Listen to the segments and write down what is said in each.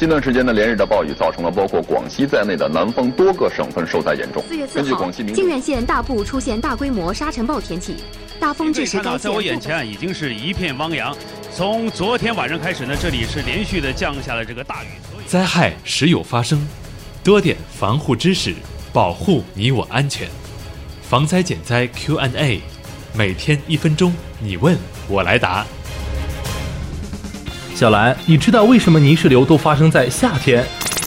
近段时间呢，连日的暴雨造成了包括广西在内的南方多个省份受灾严重。 4月4号，靖远县大部出现大规模沙尘暴天气，大风致使该县。 在我眼前已经是一片汪洋。从昨天晚上开始呢，这里是连续的降下了这个大雨。 灾害时有发生，多点防护知识，保护你我安全。防灾减灾 Q&A， 每天1分钟，你问我来答。 小兰，你知道为什么泥石流都发生在夏天？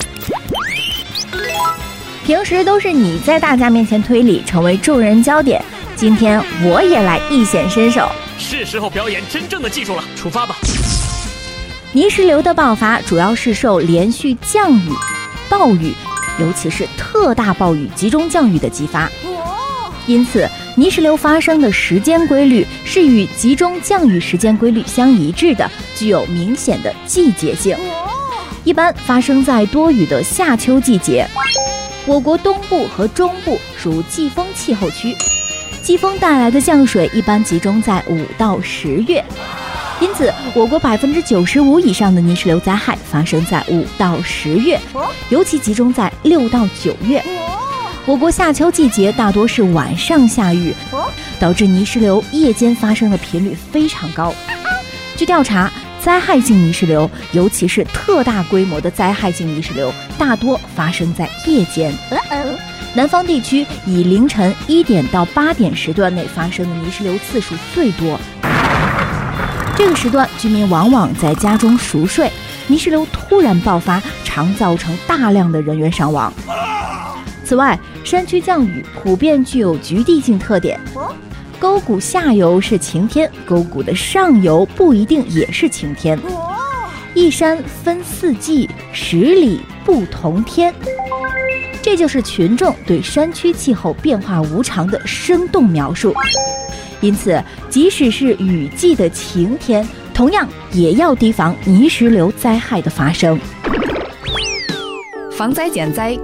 平时都是你在大家面前推理，成为众人焦点，今天我也来一显身手， 是时候表演真正的技术了，出发吧！ 泥石流的爆发主要是受连续降雨、暴雨，尤其是特大暴雨、集中降雨的激发，因此泥石流发生的时间规律是与集中降雨时间规律相一致的，具有明显的季节性，一般发生在多雨的夏秋季节。我国东部和中部属季风气候区，季风带来的降水一般集中在5到10月，因此我国95%以上的泥石流灾害发生在5到10月，尤其集中在6到9月。我国夏秋季节大多是晚上下雨，导致泥石流夜间发生的频率非常高。据调查，灾害性泥石流，尤其是特大规模的灾害性泥石流，大多发生在夜间。南方地区以凌晨1点到8点时段内发生的泥石流次数最多。这个时段，居民往往在家中熟睡，泥石流突然爆发，常造成大量的人员伤亡。此外，山区降雨普遍具有局地性特点，沟谷下游是晴天，沟谷的上游不一定也是晴天。一山分4季，10里不同天。这就是群众对山区气候变化无常的生动描述。因此，即使是雨季的晴天，同样也要提防泥石流灾害的发生。 防灾减灾